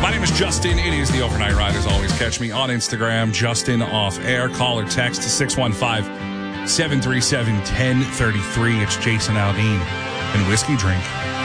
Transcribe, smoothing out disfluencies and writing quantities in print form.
My name is Justin. It is the Overnight Ride. As always, catch me on Instagram, Justin Off Air. Call or text to 615-737-1033. It's Jason Aldean and Whiskey Drink.